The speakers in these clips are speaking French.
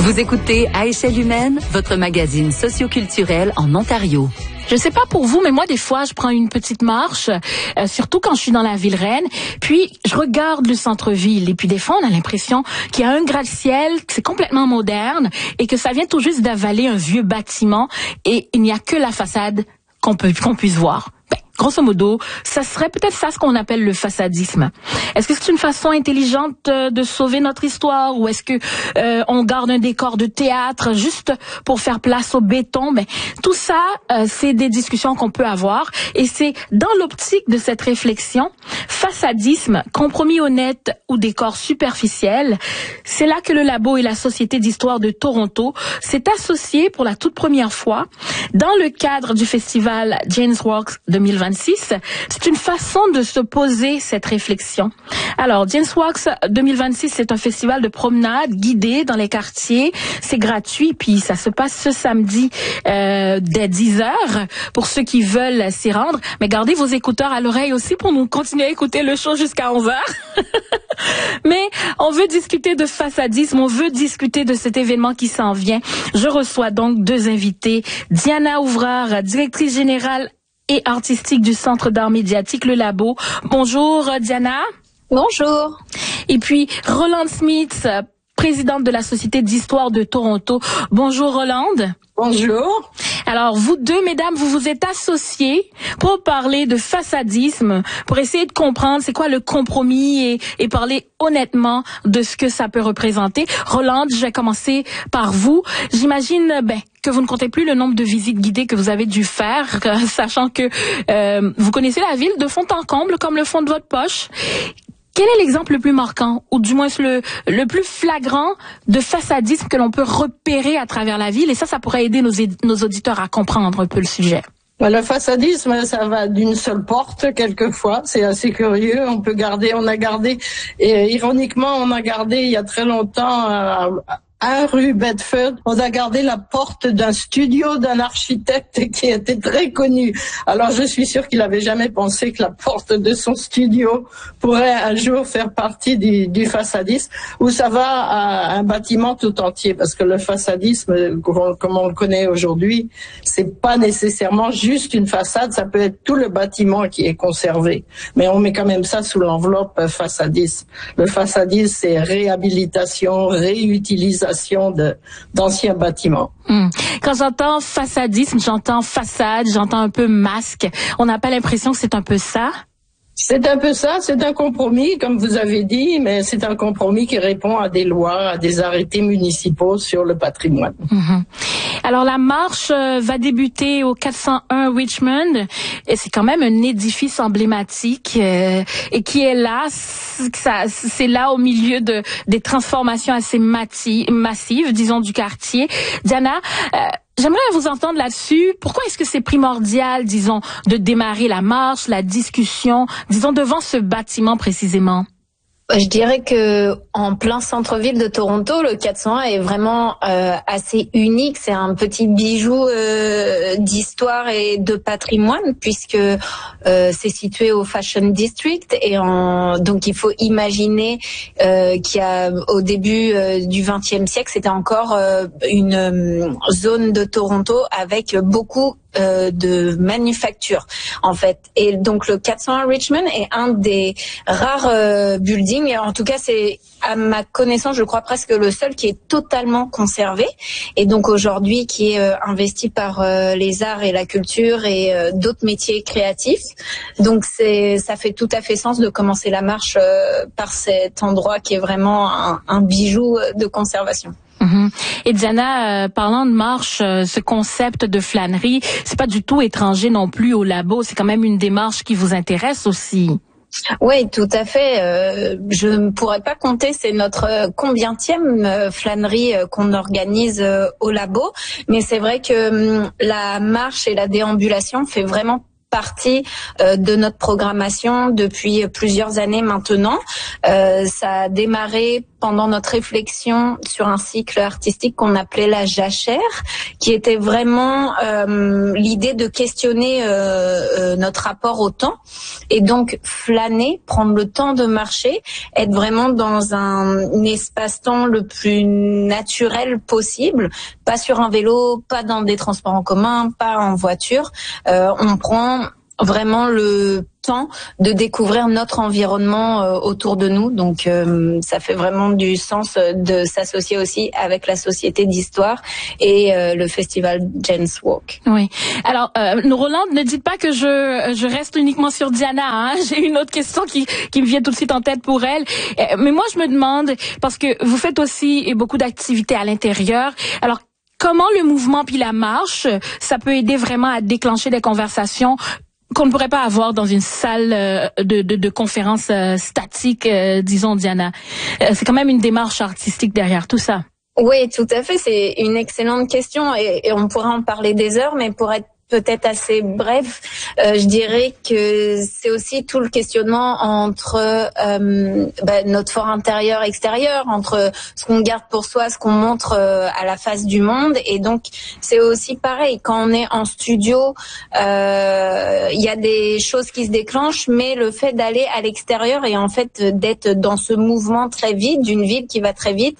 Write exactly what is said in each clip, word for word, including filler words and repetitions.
Vous écoutez À échelle humaine, votre magazine socioculturel en Ontario. Je sais pas pour vous, mais moi, des fois, je prends une petite marche, euh, surtout quand je suis dans la ville reine, puis je regarde le centre-ville, et puis des fois, on a l'impression qu'il y a un gratte-ciel, que c'est complètement moderne, et que ça vient tout juste d'avaler un vieux bâtiment, et il n'y a que la façade qu'on peut, qu'on puisse voir. Ben, grosso modo, ça serait peut-être ça ce qu'on appelle le façadisme. Est-ce que c'est une façon intelligente de sauver notre histoire, ou est-ce que euh, on garde un décor de théâtre juste pour faire place au béton? Ben, tout ça, euh, c'est des discussions qu'on peut avoir, et c'est dans l'optique de cette réflexion, façadisme, compromis honnête ou décor superficiel, c'est là que le Labo et la Société d'histoire de Toronto s'est associé pour la toute première fois dans le cadre du festival Jane's Walks deux mille vingt-six. C'est une façon de se poser cette réflexion. Alors, Jane's Walks deux mille vingt-six, c'est un festival de promenade guidée dans les quartiers. C'est gratuit, puis ça se passe ce samedi euh, dès dix heures pour ceux qui veulent s'y rendre. Mais gardez vos écouteurs à l'oreille aussi pour nous continuer à écouter le show jusqu'à onze heures. Mais on veut discuter de façadisme, on veut discuter de cet événement qui s'en vient. Je reçois donc deux invités. Diana Ouvrard, directrice générale et artistique du Centre d'art médiatique, le Labo. Bonjour Diana. Bonjour. Et puis Rolande Smith, présidente de la Société d'histoire de Toronto. Bonjour Rolande. Bonjour. Alors, vous deux, mesdames, vous vous êtes associées pour parler de façadisme, pour essayer de comprendre c'est quoi le compromis et, et parler honnêtement de ce que ça peut représenter. Rolande, je vais commencer par vous. J'imagine, ben, que vous ne comptez plus le nombre de visites guidées que vous avez dû faire, sachant que euh, vous connaissez la ville de fond en comble comme le fond de votre poche. Quel est l'exemple le plus marquant, ou du moins le, le plus flagrant de façadisme que l'on peut repérer à travers la ville? Et ça, ça pourrait aider nos, nos auditeurs à comprendre un peu le sujet. Le façadisme, ça va d'une seule porte, quelquefois. C'est assez curieux. On peut garder, on a gardé, et ironiquement, on a gardé il y a très longtemps, euh, à rue Bedford, on a gardé la porte d'un studio d'un architecte qui était très connu. Alors je suis sûre qu'il avait jamais pensé que la porte de son studio pourrait un jour faire partie du, du façadisme, où ça va à un bâtiment tout entier, parce que le façadisme, comme on le connaît aujourd'hui, c'est pas nécessairement juste une façade, ça peut être tout le bâtiment qui est conservé. Mais on met quand même ça sous l'enveloppe façadisme. Le façadisme, c'est réhabilitation, réutilisation De, d'anciens bâtiments. Hum. Quand j'entends façadisme, j'entends façade, j'entends un peu masque. On n'a pas l'impression que c'est un peu ça? C'est un peu ça, c'est un compromis, comme vous avez dit, mais c'est un compromis qui répond à des lois, à des arrêtés municipaux sur le patrimoine. Mmh. Alors la marche euh, va débuter au quatre cent un Richmond, et c'est quand même un édifice emblématique euh, et qui est là, ça, c'est là au milieu de des transformations assez mati- massives, disons, du quartier. Diana, euh, j'aimerais vous entendre là-dessus. Pourquoi est-ce que c'est primordial, disons, de démarrer la marche, la discussion, disons, devant ce bâtiment précisément? Je dirais que en plein centre-ville de Toronto, le quatre cent un est vraiment euh, assez unique. C'est un petit bijou euh, d'histoire et de patrimoine, puisque euh, c'est situé au Fashion District, et en, donc il faut imaginer euh, qu'il y a au début euh, du vingtième siècle, c'était encore euh, une euh, zone de Toronto avec beaucoup Euh, de manufacture en fait, et donc le quatre cent un Richmond est un des rares euh, buildings, en tout cas c'est à ma connaissance je crois presque le seul qui est totalement conservé, et donc aujourd'hui qui est euh, investi par euh, les arts et la culture et euh, d'autres métiers créatifs. Donc c'est ça fait tout à fait sens de commencer la marche euh, par cet endroit qui est vraiment un, un bijou de conservation. Mmh. Et Diana, euh, parlant de marche, euh, ce concept de flânerie, c'est pas du tout étranger non plus au Labo. C'est quand même une démarche qui vous intéresse aussi. Oui, tout à fait. Euh, je ne pourrais pas compter, c'est notre combientième euh, flânerie euh, qu'on organise euh, au Labo. Mais c'est vrai que euh, la marche et la déambulation fait vraiment partie euh, de notre programmation depuis plusieurs années maintenant. Euh, ça a démarré pendant notre réflexion sur un cycle artistique qu'on appelait la jachère, qui était vraiment euh, l'idée de questionner euh, euh, notre rapport au temps et donc flâner, prendre le temps de marcher, être vraiment dans un, un espace-temps le plus naturel possible, pas sur un vélo, pas dans des transports en commun, pas en voiture. Euh, on prend vraiment le temps de découvrir notre environnement euh, autour de nous. Donc euh, ça fait vraiment du sens de s'associer aussi avec la Société d'Histoire et euh, le festival Jens Walk. Oui. Alors, euh, Rolande, ne dites pas que je je reste uniquement sur Diana. Hein? J'ai une autre question qui qui me vient tout de suite en tête pour elle. Euh, mais moi, je me demande, parce que vous faites aussi beaucoup d'activités à l'intérieur. Alors, comment le mouvement puis la marche, ça peut aider vraiment à déclencher des conversations qu'on ne pourrait pas avoir dans une salle de, de, de conférence statique, euh, disons, Diana. Euh, c'est quand même une démarche artistique derrière tout ça. Oui, tout à fait. C'est une excellente question et, et on pourrait en parler des heures, mais pour être peut-être assez bref, euh, je dirais que c'est aussi tout le questionnement entre euh, bah, notre fort intérieur extérieur, entre ce qu'on garde pour soi, ce qu'on montre euh, à la face du monde. Et donc c'est aussi pareil, quand on est en studio, euh, il y a des choses qui se déclenchent, mais le fait d'aller à l'extérieur et en fait d'être dans ce mouvement très vite, d'une ville qui va très vite,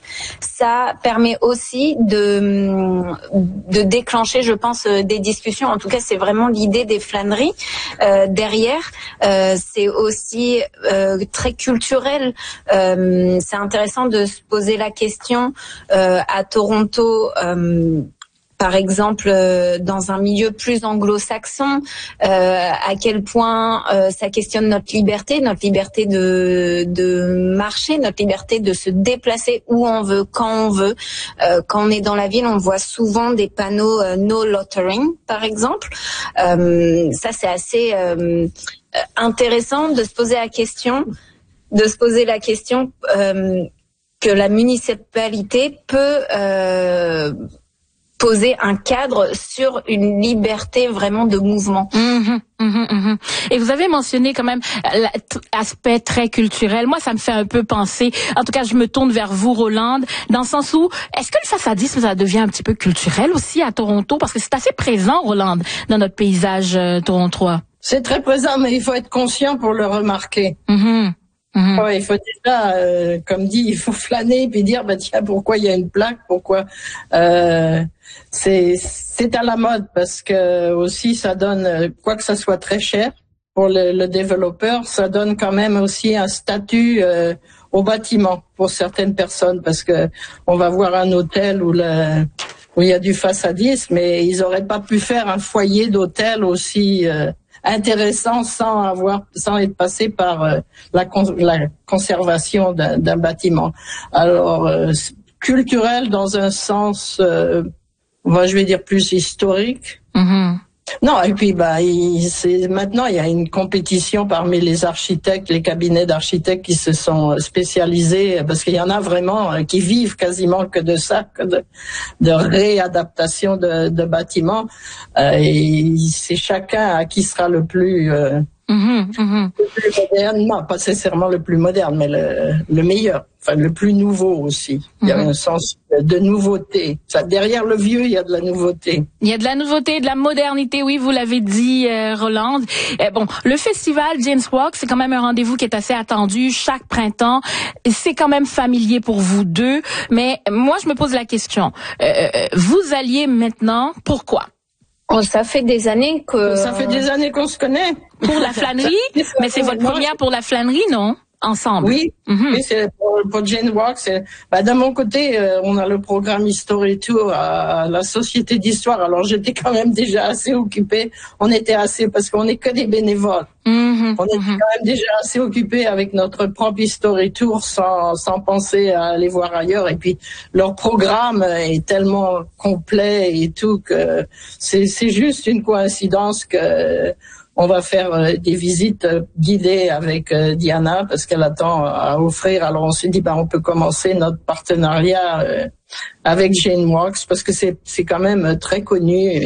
ça permet aussi de, de déclencher, je pense, des discussions. En tout cas, c'est vraiment l'idée des flâneries euh, derrière. Euh, c'est aussi euh, très culturel. Euh, c'est intéressant de se poser la question euh, à Toronto. Euh, Par exemple, euh, dans un milieu plus anglo-saxon, euh, à quel point euh, ça questionne notre liberté, notre liberté de, de marcher, notre liberté de se déplacer où on veut, quand on veut. Euh, quand on est dans la ville, on voit souvent des panneaux euh, no loitering, par exemple. Euh, ça, c'est assez euh, intéressant de se poser la question, de se poser la question euh, que la municipalité peut euh, poser un cadre sur une liberté vraiment de mouvement. Mmh, mmh, mmh. Et vous avez mentionné quand même l'aspect très culturel. Moi, ça me fait un peu penser, en tout cas, je me tourne vers vous, Rolande, dans le sens où, est-ce que le façadisme, ça devient un petit peu culturel aussi à Toronto? Parce que c'est assez présent, Rolande, dans notre paysage euh, torontois. C'est très présent, mais il faut être conscient pour le remarquer. Mmh. Mmh. Ouais, il faut déjà, euh, comme dit, il faut flâner puis dire, bah tiens, pourquoi il y a une plaque, pourquoi euh, c'est c'est à la mode parce que aussi ça donne, quoi que ça soit très cher pour le, le développeur, ça donne quand même aussi un statut euh, au bâtiment pour certaines personnes parce que on va voir un hôtel où le où il y a du façadisme, mais ils auraient pas pu faire un foyer d'hôtel aussi euh, intéressant sans avoir, sans être passé par euh, la, con, la conservation d'un, d'un bâtiment. Alors euh, culturel dans un sens, euh, moi je vais dire plus historique. Mm-hmm. Non, et puis bah, il, c'est, maintenant il y a une compétition parmi les architectes, les cabinets d'architectes qui se sont spécialisés, parce qu'il y en a vraiment qui vivent quasiment que de ça, que de, de réadaptation de, de bâtiments. Euh, et c'est chacun à qui sera le plus, euh, mmh, mmh. le plus moderne, non pas nécessairement le plus moderne, mais le, le meilleur. Enfin, le plus nouveau aussi. Il y a mmh. un sens de nouveauté. Ça, derrière le vieux, il y a de la nouveauté. Il y a de la nouveauté, de la modernité, oui, vous l'avez dit, euh, Rolande. Euh, bon, le festival Jens Walk, c'est quand même un rendez-vous qui est assez attendu chaque printemps. C'est quand même familier pour vous deux. Mais moi, je me pose la question. Euh, vous alliez maintenant, pourquoi? Oh, ça fait des années que... Ça fait des années qu'on se connaît. Pour la flânerie? Mais c'est votre première pour la flânerie, non? Ensemble. Oui, mm-hmm. oui, c'est pour, pour Jens Walk. C'est, bah, de mon côté, euh, on a le programme History Tour à la Société d'Histoire. Alors, j'étais quand même déjà assez occupée. On était assez, parce qu'on n'est que des bénévoles. Mm-hmm. On était mm-hmm. quand même déjà assez occupés avec notre propre History Tour sans, sans penser à aller voir ailleurs. Et puis, leur programme est tellement complet et tout que c'est, c'est juste une coïncidence que on va faire euh, des visites euh, guidées avec euh, Diana parce qu'elle attend à offrir. Alors on s'est dit, bah on peut commencer notre partenariat euh, avec Jens Walk parce que c'est c'est quand même très connu et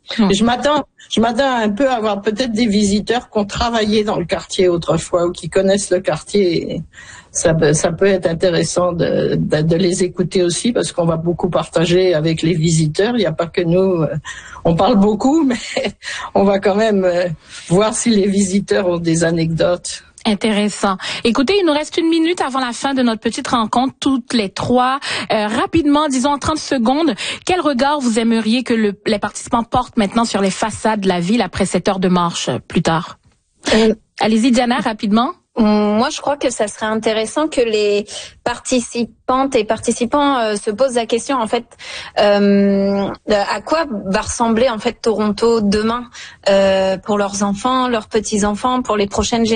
Mmh. Je m'attends, je m'attends un peu à avoir peut-être des visiteurs qui ont travaillé dans le quartier autrefois ou qui connaissent le quartier. Et ça, ça peut être intéressant de, de, de les écouter aussi parce qu'on va beaucoup partager avec les visiteurs. Il n'y a pas que nous. On parle beaucoup, mais on va quand même voir si les visiteurs ont des anecdotes. Intéressant. Écoutez, il nous reste une minute avant la fin de notre petite rencontre, toutes les trois. Euh, rapidement, disons en trente secondes, quel regard vous aimeriez que le, les participants portent maintenant sur les façades de la ville après cette heure de marche euh, plus tard? Euh, Allez-y, Diana, rapidement. Moi, je crois que ça serait intéressant que les participantes et participants euh, se posent la question, en fait, euh, à quoi va ressembler en fait Toronto demain euh, pour leurs enfants, leurs petits-enfants, pour les prochaines générations.